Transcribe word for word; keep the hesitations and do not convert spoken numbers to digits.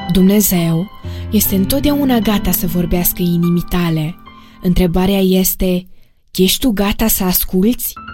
Dumnezeu este întotdeauna gata să vorbească inimii tale. Întrebarea este, ești tu gata să asculți?